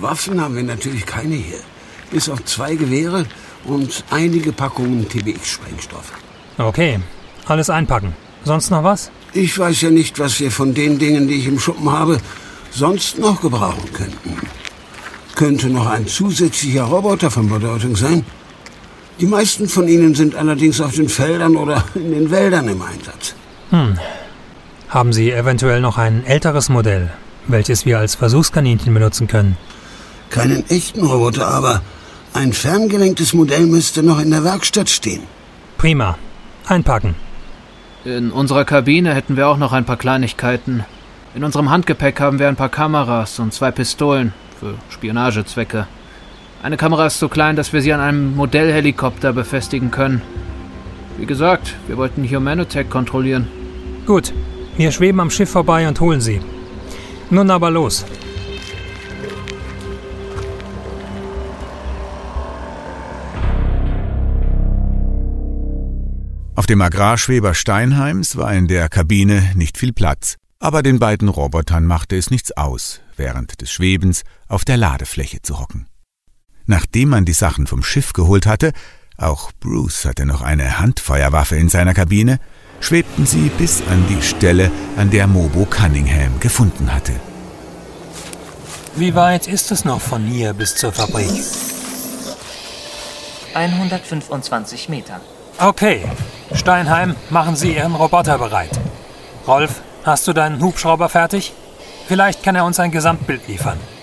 Waffen haben wir natürlich keine hier. Bis auf 2 Gewehre und einige Packungen TBX-Sprengstoff. Okay, alles einpacken. Sonst noch was? Ich weiß ja nicht, was wir von den Dingen, die ich im Schuppen habe, sonst noch gebrauchen könnten. Könnte noch ein zusätzlicher Roboter von Bedeutung sein. Die meisten von ihnen sind allerdings auf den Feldern oder in den Wäldern im Einsatz. Haben Sie eventuell noch ein älteres Modell, welches wir als Versuchskaninchen benutzen können? Keinen echten Roboter, aber ein ferngelenktes Modell müsste noch in der Werkstatt stehen. Prima. Einpacken. In unserer Kabine hätten wir auch noch ein paar Kleinigkeiten. In unserem Handgepäck haben wir ein paar Kameras und 2 Pistolen für Spionagezwecke. Eine Kamera ist so klein, dass wir sie an einem Modellhelikopter befestigen können. Wie gesagt, wir wollten Humanitech kontrollieren. Gut, wir schweben am Schiff vorbei und holen sie. Nun aber los. Auf dem Agrarschweber Steinheims war in der Kabine nicht viel Platz, aber den beiden Robotern machte es nichts aus, während des Schwebens auf der Ladefläche zu hocken. Nachdem man die Sachen vom Schiff geholt hatte, auch Bruce hatte noch eine Handfeuerwaffe in seiner Kabine, schwebten sie bis an die Stelle, an der Mobo Cunningham gefunden hatte. Wie weit ist es noch von hier bis zur Fabrik? 125 Meter. Okay, Steinheim, machen Sie Ihren Roboter bereit. Rolf, hast du deinen Hubschrauber fertig? Vielleicht kann er uns ein Gesamtbild liefern.